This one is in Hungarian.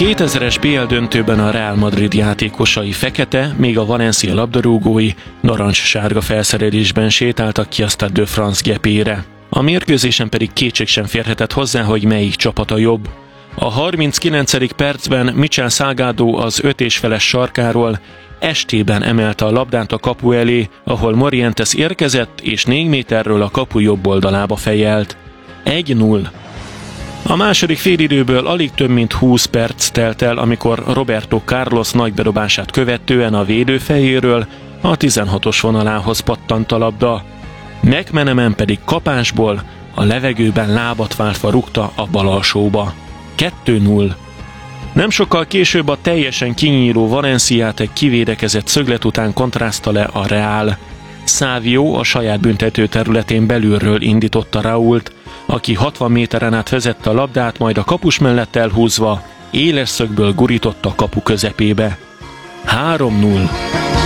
2000-es BL döntőben a Real Madrid játékosai fekete, míg a Valencia labdarúgói narancssárga felszerelésben sétáltak ki a Stade de France gepére. A mérkőzésen pedig kétség sem férhetett hozzá, hogy melyik csapat a jobb. A 39. percben Michel Salgado az 5,5-es sarkáról estében emelte a labdát a kapu elé, ahol Morientes érkezett, és 4 méterről a kapu jobb oldalába fejelt. 1-0. A második félidőből alig több mint 20 perc telt el, amikor Roberto Carlos nagybedobását követően a védő fejéről a 16-os vonalához pattant a labda. McManaman pedig kapásból a levegőben lábat váltva rúgta a bal alsóba. 2-0. Nem sokkal később a teljesen kinyíló Valenciát egy kivédekezett szöglet után kontraszta le a Real. Savio a saját büntető területén belülről indította Raúlt, aki 60 méteren át vezette a labdát, majd a kapus mellett elhúzva éles szögből gurította a kapu közepébe. 3-0.